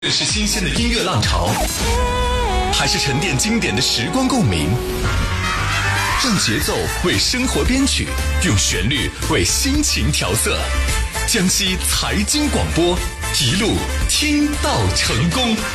是新鲜的音乐浪潮，还是沉淀经典的时光共鸣？让节奏为生活编曲，用旋律为心情调色。江西财经广播，一路听到成功。